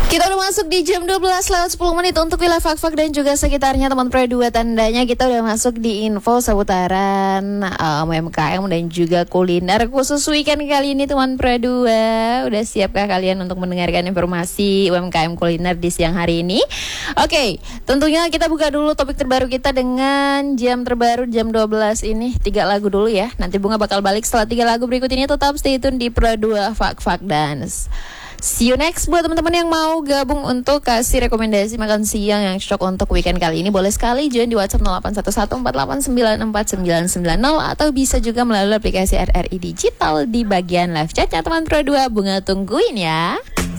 Kita udah masuk di jam 12:10 untuk wilayah Fak-Fak dan juga sekitarnya teman Pro 2. Tandanya kita udah masuk di info seputaran UMKM dan juga kuliner khusus weekend kali ini teman Pro 2. Udah siapkah kalian untuk mendengarkan informasi UMKM kuliner di siang hari ini? Oke, tentunya kita buka dulu topik terbaru kita dengan jam terbaru jam 12 ini. 3 lagu dulu ya. Nanti Bunga bakal balik setelah 3 lagu berikut ini. Tetap stay tune di Pro 2 Fak-Fak Dance. See you next. Buat teman-teman yang mau gabung untuk kasih rekomendasi makan siang yang cocok untuk weekend kali ini, boleh sekali join di WhatsApp 081148949990 atau bisa juga melalui aplikasi RRI Digital di bagian live chat. Teman Pro 2, Bunga tungguin ya.